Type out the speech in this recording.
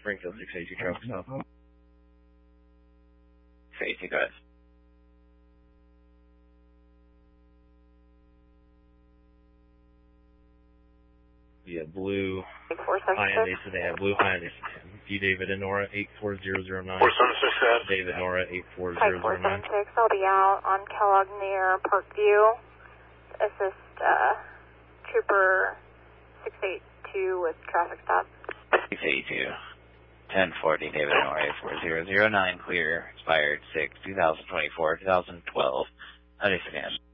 Springfield 682 traffic stop. 682, go ahead. Yeah, blue Hyundai sedan, blue Hyundai sedan. P. David and Nora 84009. 476, David Nora 84009. 5476, I'll be out on Kellogg near Parkview. Assist Trooper 682 with traffic stop. 682. 1040, David Nora 84009, clear, expired 6, 2024, 2012. Hyundai sedan.